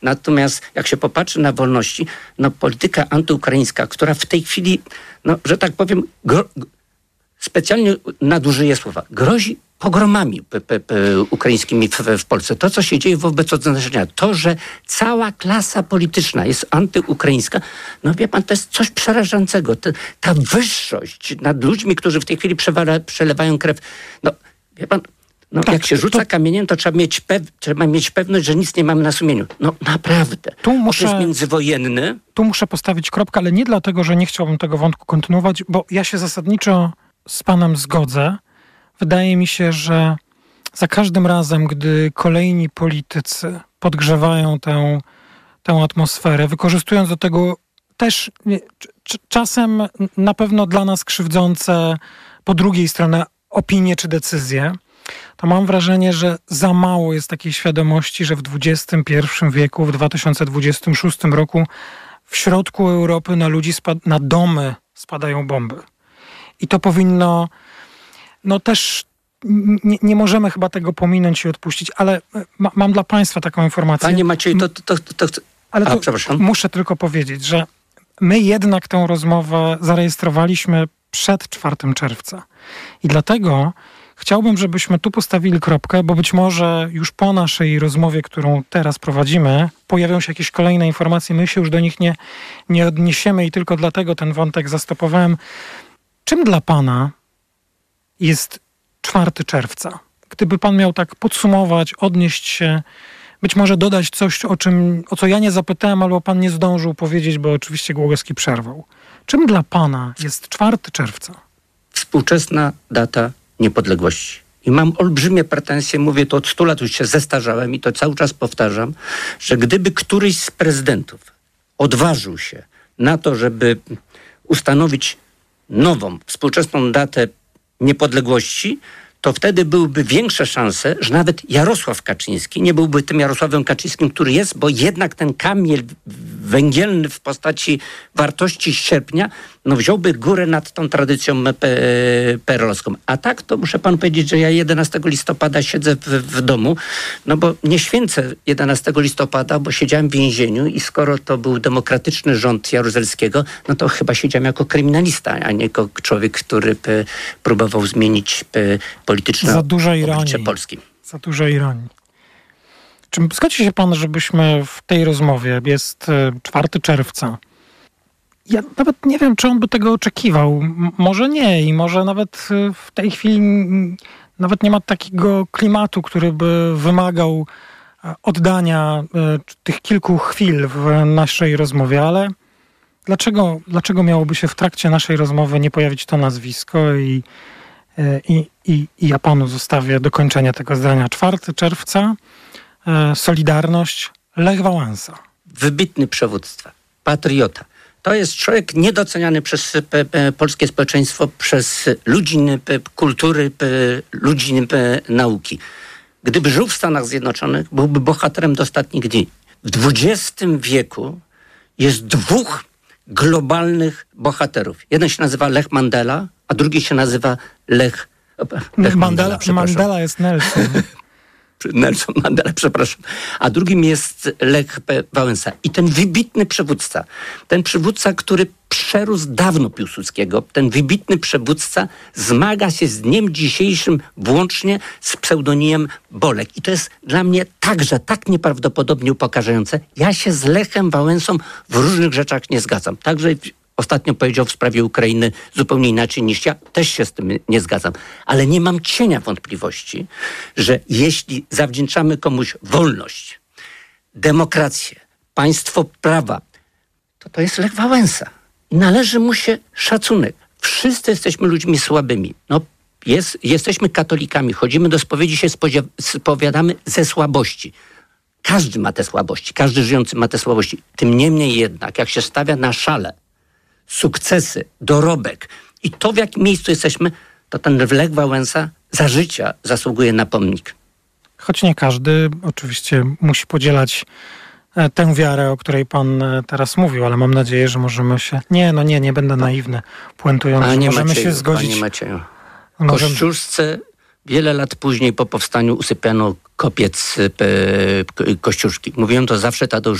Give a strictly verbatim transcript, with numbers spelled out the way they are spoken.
Natomiast jak się popatrzy na wolności, no polityka antyukraińska, która w tej chwili, no, że tak powiem, gro, specjalnie nadużyję słowa, grozi pogromami p, p, p, ukraińskimi w, w Polsce. To, co się dzieje wobec odznaczenia, to, że cała klasa polityczna jest antyukraińska, no wie pan, to jest coś przerażającego. To, ta wyższość nad ludźmi, którzy w tej chwili przewala, przelewają krew. No, wie pan, no, tak, jak się rzuca to... kamieniem, to trzeba mieć, pew... trzeba mieć pewność, że nic nie mamy na sumieniu. No naprawdę. Tu muszę... To jest międzywojenny. Tu muszę postawić kropkę, ale nie dlatego, że nie chciałbym tego wątku kontynuować, bo ja się zasadniczo z panem zgodzę. Wydaje mi się, że za każdym razem, gdy kolejni politycy podgrzewają tę, tę atmosferę, wykorzystując do tego też nie, c- czasem na pewno dla nas krzywdzące po drugiej stronie opinie czy decyzje, to mam wrażenie, że za mało jest takiej świadomości, że w dwudziestym pierwszym wieku, w dwa tysiące dwudziestym szóstym roku w środku Europy na ludzi, spad- na domy spadają bomby. I to powinno, no też nie, nie możemy chyba tego pominąć i odpuścić, ale ma, mam dla państwa taką informację. Panie Macieju, to... to, to, to, to... Ale A, to przepraszam. Muszę tylko powiedzieć, że my jednak tę rozmowę zarejestrowaliśmy przed czwartego czerwca. I dlatego chciałbym, żebyśmy tu postawili kropkę, bo być może już po naszej rozmowie, którą teraz prowadzimy, pojawią się jakieś kolejne informacje. My się już do nich nie, nie odniesiemy i tylko dlatego ten wątek zastopowałem. Czym dla pana jest czwartego czerwca? Gdyby pan miał tak podsumować, odnieść się, być może dodać coś, o czym, o co ja nie zapytałem, albo pan nie zdążył powiedzieć, bo oczywiście Głogowski przerwał. Czym dla pana jest czwartego czerwca? Współczesna data niepodległości. I mam olbrzymie pretensje, mówię to od stu lat, już się zestarzałem i to cały czas powtarzam, że gdyby któryś z prezydentów odważył się na to, żeby ustanowić nową, współczesną datę niepodległości, to wtedy byłyby większe szanse, że nawet Jarosław Kaczyński nie byłby tym Jarosławem Kaczyńskim, który jest, bo jednak ten kamień węgielny w postaci wartości sierpnia, no wziąłby górę nad tą tradycją pe- perelowską. A tak to muszę panu powiedzieć, że ja jedenastego listopada siedzę w, w domu, no bo nie święcę jedenastego listopada, bo siedziałem w więzieniu i skoro to był demokratyczny rząd Jaruzelskiego, no to chyba siedziałem jako kryminalista, a nie jako człowiek, który p- próbował zmienić p- polityczne Za dużo ironii. Polski. Za dużo ironii. Czy zgodzi się pan, żebyśmy w tej rozmowie, jest czwartego czerwca, ja nawet nie wiem, czy on by tego oczekiwał. M- może nie i może nawet w tej chwili nawet nie ma takiego klimatu, który by wymagał oddania tych kilku chwil w naszej rozmowie, ale dlaczego, dlaczego miałoby się w trakcie naszej rozmowy nie pojawić to nazwisko i I, i, I ja panu zostawię dokończenie tego zdania. czwartego czerwca, e, Solidarność, Lech Wałęsa. Wybitny przywódca, patriota. To jest człowiek niedoceniany przez p, p, polskie społeczeństwo, przez ludzi p, kultury, p, ludzi p, nauki. Gdyby żył w Stanach Zjednoczonych, byłby bohaterem do ostatnich dni. W dwudziestym wieku jest dwóch globalnych bohaterów. Jeden się nazywa Lech Mandela, a drugi się nazywa Lech... Lech Mandela, Mandela, Mandela jest Nelson. Nelson Mandela, przepraszam. A drugim jest Lech Wałęsa. I ten wybitny przywódca, ten przywódca, który przerósł dawno Piłsudskiego, ten wybitny przywódca zmaga się z dniem dzisiejszym włącznie z pseudonimem Bolek. I to jest dla mnie także tak nieprawdopodobnie upokarzające. Ja się z Lechem Wałęsą w różnych rzeczach nie zgadzam. Także ostatnio powiedział w sprawie Ukrainy zupełnie inaczej niż ja. Też się z tym nie zgadzam. Ale nie mam cienia wątpliwości, że jeśli zawdzięczamy komuś wolność, demokrację, państwo prawa, to to jest Lech Wałęsa. I należy mu się szacunek. Wszyscy jesteśmy ludźmi słabymi. No, jest, jesteśmy katolikami, chodzimy do spowiedzi, się spodziew- spowiadamy ze słabości. Każdy ma te słabości, każdy żyjący ma te słabości. Tym niemniej jednak, jak się stawia na szale sukcesy, dorobek i to, w jakim miejscu jesteśmy, to ten Lech Wałęsa za życia zasługuje na pomnik. Choć nie każdy oczywiście musi podzielać tę wiarę, o której pan teraz mówił, ale mam nadzieję, że możemy się... Nie, no nie, nie będę naiwny, puentując, że możemy Macieju, się zgodzić. Panie Macieju, Możemy... Kościuszce Wiele lat później po powstaniu usypiano kopiec Kościuszki. Mówiłem to zawsze, Tadeusz